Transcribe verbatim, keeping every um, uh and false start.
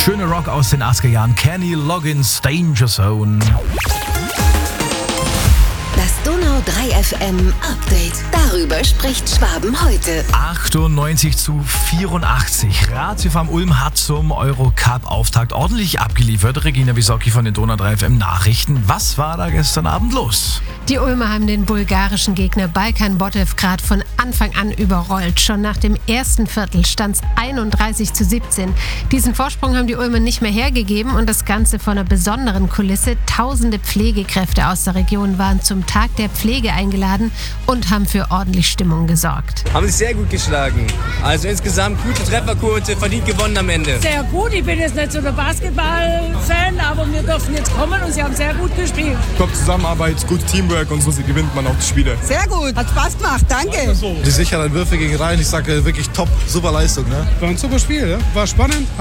Schöne Rock aus den achtziger Jahren. Kenny Loggins, Danger Zone. Das Donau drei F M Update. Darüber spricht Schwaben heute. achtundneunzig zu vierundachtzig. Ratiofarm Ulm hat zum Eurocup-Auftakt ordentlich abgeliefert. Regina Wisocki von den Donau drei F M Nachrichten. Was war da gestern Abend los? Die Ulmer haben den bulgarischen Gegner Balkan Botevgrad von Anfang an überrollt. Schon nach dem ersten Viertel stand es einunddreißig zu siebzehn. Diesen Vorsprung haben die Ulmer nicht mehr hergegeben und das Ganze vor einer besonderen Kulisse. Tausende Pflegekräfte aus der Region waren zum Tag der Pflege eingeladen und haben für ordentlich Stimmung gesorgt. Haben sich sehr gut geschlagen. Also insgesamt gute Trefferquote, verdient gewonnen am Ende. Sehr gut, ich bin jetzt nicht so der Basketball-Fan, aber wir dürfen jetzt kommen und sie haben sehr gut gespielt. Top Zusammenarbeit, gut Teamwork und so gewinnt man auch die Spiele. Sehr gut, hat Spaß gemacht, danke. Die sicheren Würfe gegen rein, ich sage wirklich top, super Leistung. Ne? War ein super Spiel, ja? War spannend.